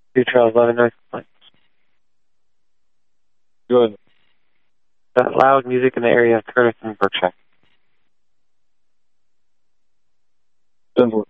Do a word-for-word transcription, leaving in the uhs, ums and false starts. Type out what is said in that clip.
Two Trails eleven noise complaints. Good. That loud music in the area of Curtis and Berkshire. ten four.